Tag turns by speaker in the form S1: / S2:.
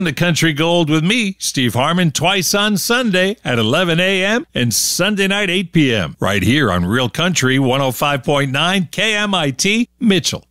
S1: The Country Gold with me, Steve Harmon, twice on Sunday at 11 a.m. and Sunday night 8 p.m. right here on Real Country 105.9 KMIT Mitchell.